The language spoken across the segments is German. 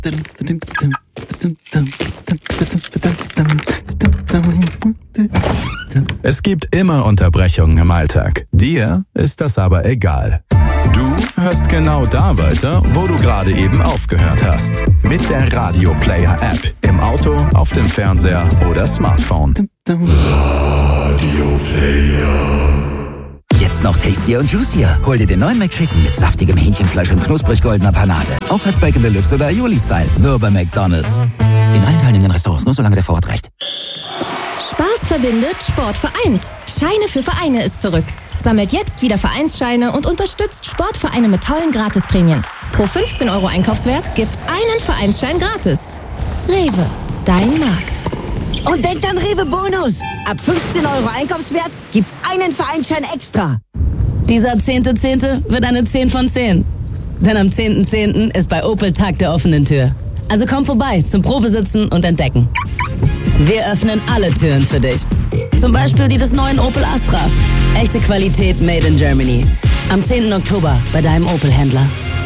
Es gibt immer Unterbrechungen im Alltag. Dir ist das aber egal. Du hörst genau da weiter, wo du gerade eben aufgehört hast. Mit der Radio Player App. Im Auto, auf dem Fernseher oder Smartphone. Radio Player. Jetzt noch tastier und juicier. Hol dir den neuen McChicken mit saftigem Hähnchenfleisch und knusprig goldener Panade. Auch als Bacon Deluxe oder Aioli-Style. Nur bei McDonald's. In allen teilnehmenden Restaurants, nur solange der Vorrat reicht. Spaß verbindet, Sport vereint. Scheine für Vereine ist zurück. Sammelt jetzt wieder Vereinsscheine und unterstützt Sportvereine mit tollen Gratisprämien. Pro 15 € Einkaufswert gibt's einen Vereinsschein gratis. Rewe, dein Markt. Und denkt an Rewe Bonus. Ab 15 € Einkaufswert gibt's einen Vereinsschein extra. Dieser 10.10. wird eine 10 von 10. Denn am 10.10. ist bei Opel Tag der offenen Tür. Also komm vorbei zum Probesitzen und Entdecken. Wir öffnen alle Türen für dich. Zum Beispiel die des neuen Opel Astra. Echte Qualität made in Germany. Am 10. Oktober bei deinem Opel-Händler.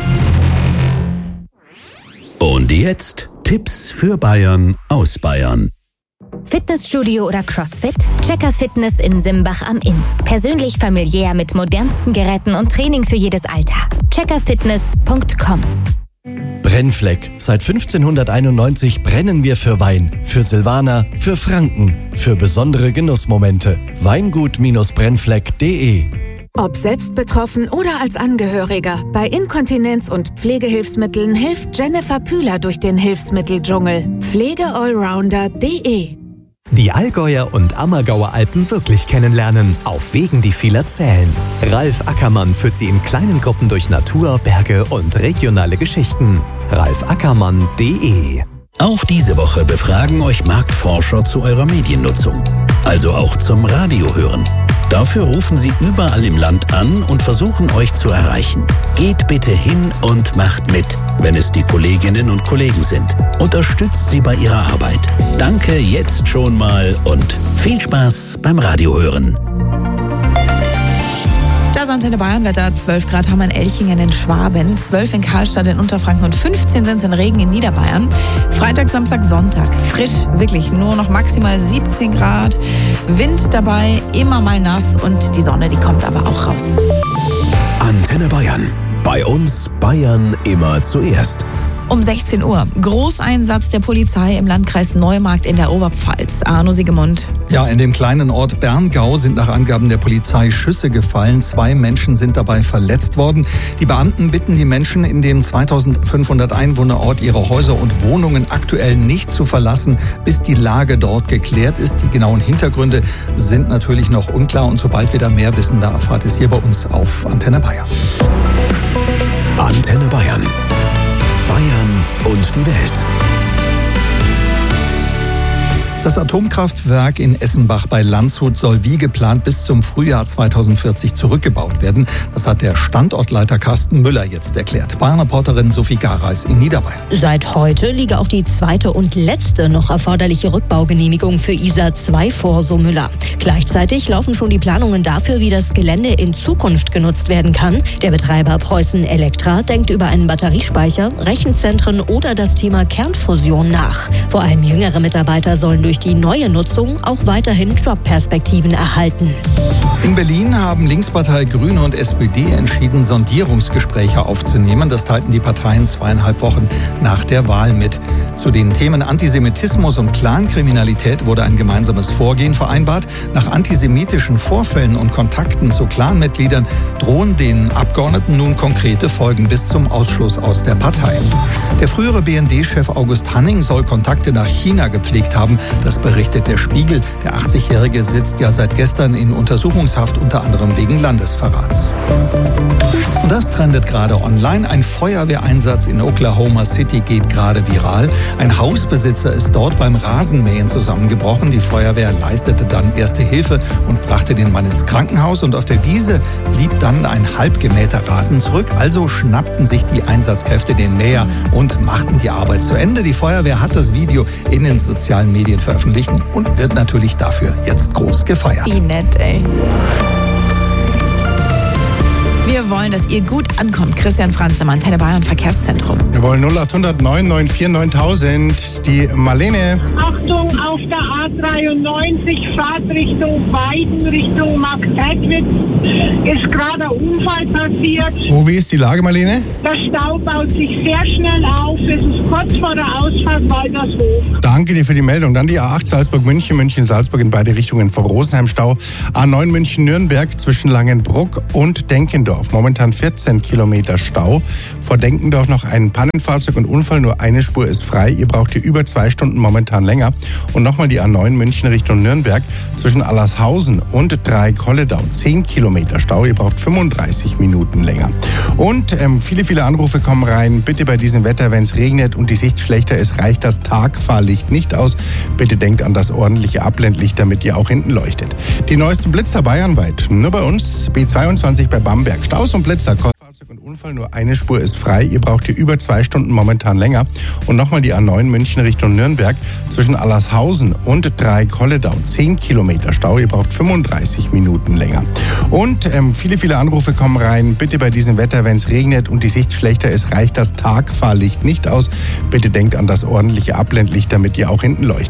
Und jetzt Tipps für Bayern aus Bayern. Fitnessstudio oder CrossFit? Checker Fitness in Simbach am Inn. Persönlich familiär mit modernsten Geräten und Training für jedes Alter. Checkerfitness.com. Brennfleck. Seit 1591 brennen wir für Wein, für Silvaner, für Franken, für besondere Genussmomente. Weingut-brennfleck.de. Ob selbst betroffen oder als Angehöriger, bei Inkontinenz und Pflegehilfsmitteln hilft Jennifer Pühler durch den Hilfsmitteldschungel. Pflegeallrounder.de. Die Allgäuer und Ammergauer Alpen wirklich kennenlernen, auf Wegen, die viel erzählen. Ralf Ackermann führt Sie in kleinen Gruppen durch Natur, Berge und regionale Geschichten. ralfackermann.de. Auch diese Woche befragen euch Marktforscher zu eurer Mediennutzung. Also auch zum Radiohören. Dafür rufen sie überall im Land an und versuchen euch zu erreichen. Geht bitte hin und macht mit, wenn es die Kolleginnen und Kollegen sind. Unterstützt sie bei ihrer Arbeit. Danke jetzt schon mal und viel Spaß beim Radiohören. Das Antenne Bayern Wetter. 12 Grad haben wir in Elchingen in Schwaben, 12 in Karlstadt in Unterfranken und 15 sind es in Regen in Niederbayern. Freitag, Samstag, Sonntag. Frisch, wirklich nur noch maximal 17 Grad. Wind dabei, immer mal nass und die Sonne, die kommt aber auch raus. Antenne Bayern. Bei uns Bayern immer zuerst. Um 16 Uhr. Großeinsatz der Polizei im Landkreis Neumarkt in der Oberpfalz. Arno Siegemund. Ja, in dem kleinen Ort Berngau sind nach Angaben der Polizei Schüsse gefallen. 2 Menschen sind dabei verletzt worden. Die Beamten bitten die Menschen in dem 2500 Einwohnerort ihre Häuser und Wohnungen aktuell nicht zu verlassen, bis die Lage dort geklärt ist. Die genauen Hintergründe sind natürlich noch unklar und sobald wir da mehr wissen, da erfahrt ihr es hier bei uns auf Antenne Bayern. Antenne Bayern. Bayern und die Welt. Das Atomkraftwerk in Essenbach bei Landshut soll wie geplant bis zum Frühjahr 2040 zurückgebaut werden. Das hat der Standortleiter Carsten Müller jetzt erklärt. Bayern-Reporterin Sophie Gareis in Niederbayern. Seit heute liege auch die zweite und letzte noch erforderliche Rückbaugenehmigung für ISA 2 vor, so Müller. Gleichzeitig laufen schon die Planungen dafür, wie das Gelände in Zukunft genutzt werden kann. Der Betreiber Preußen Elektra denkt über einen Batteriespeicher, Rechenzentren oder das Thema Kernfusion nach. Vor allem jüngere Mitarbeiter sollen durch die neue Nutzung auch weiterhin Jobperspektiven erhalten. In Berlin haben Linkspartei Grüne und SPD entschieden, Sondierungsgespräche aufzunehmen. Das teilten die Parteien 2,5 Wochen nach der Wahl mit. Zu den Themen Antisemitismus und Clankriminalität wurde ein gemeinsames Vorgehen vereinbart. Nach antisemitischen Vorfällen und Kontakten zu Clanmitgliedern drohen den Abgeordneten nun konkrete Folgen bis zum Ausschluss aus der Partei. Der frühere BND-Chef August Hanning soll Kontakte nach China gepflegt haben. Das berichtet der Spiegel. Der 80-Jährige sitzt ja seit gestern in Untersuchungshaft, unter anderem wegen Landesverrats. Das trendet gerade online. Ein Feuerwehreinsatz in Oklahoma City geht gerade viral. Ein Hausbesitzer ist dort beim Rasenmähen zusammengebrochen. Die Feuerwehr leistete dann erste Hilfe und brachte den Mann ins Krankenhaus. Und auf der Wiese blieb dann ein halb gemähter Rasen zurück. Also schnappten sich die Einsatzkräfte den Mäher und machten die Arbeit zu Ende. Die Feuerwehr hat das Video in den sozialen Medien veröffentlicht und wird natürlich dafür jetzt groß gefeiert. Wie nett, ey. Wir Wir wollen, dass ihr gut ankommt. Christian Franz im Antenne Bayern Verkehrszentrum. Wir wollen 0800 994 9000. Die Marlene. Achtung, auf der A93, Fahrtrichtung Weiden, Richtung Marktredwitz, ist gerade ein Unfall passiert. Wie ist die Lage, Marlene? Der Stau baut sich sehr schnell auf. Es ist kurz vor der Ausfahrt Waldershof. Danke dir für die Meldung. Dann die A8 Salzburg-München, München-Salzburg in beide Richtungen vor Rosenheim-Stau. A9 München-Nürnberg zwischen Langenbruck und Denkendorf. Momentan 14 Kilometer Stau. Vor Denkendorf noch ein Pannenfahrzeug und Unfall. Nur eine Spur ist frei. Ihr braucht hier über 2 Stunden momentan länger. Und nochmal die A9 München Richtung Nürnberg zwischen Allershausen und Drei-Kolledau. 10 Kilometer Stau. Ihr braucht 35 Minuten länger. Und viele Anrufe kommen rein. Bitte bei diesem Wetter, wenn es regnet und die Sicht schlechter ist, reicht das Tagfahrlicht nicht aus. Bitte denkt an das ordentliche Abblendlicht, damit ihr auch hinten leuchtet. Die neuesten Blitzer bayernweit. Nur bei uns. B22 bei Bamberg. Staus und Blitzer. Fahrzeug und Unfall. Nur eine Spur ist frei. Ihr braucht hier über 2 Stunden momentan länger. Und nochmal die A9 München Richtung Nürnberg zwischen Allershausen und Drei-Kolledau. 10 Kilometer Stau. Ihr braucht 35 Minuten länger. Und viele Anrufe kommen rein. Bitte bei diesem Wetter, wenn es regnet und die Sicht schlechter ist, reicht das Tagfahrlicht nicht aus. Bitte denkt an das ordentliche Abblendlicht, damit ihr auch hinten leuchtet.